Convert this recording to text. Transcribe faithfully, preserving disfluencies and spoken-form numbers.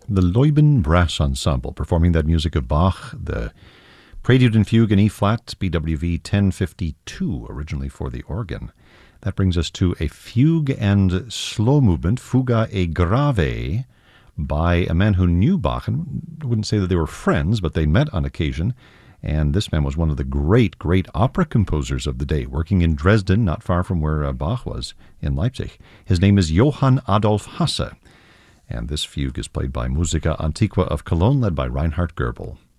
the Leuben Brass Ensemble, performing that music of Bach, the Prelude and Fugue in E-flat, B W V ten fifty-two, originally for the organ. That brings us to a fugue and slow movement, Fuga e Grave, by a man who knew Bach. And I wouldn't say that they were friends, but they met on occasion. And this man was one of the great, great opera composers of the day, working in Dresden, not far from where uh, Bach was, in Leipzig. His name is Johann Adolf Hasse. And this fugue is played by Musica Antiqua of Cologne, led by Reinhard Goebel.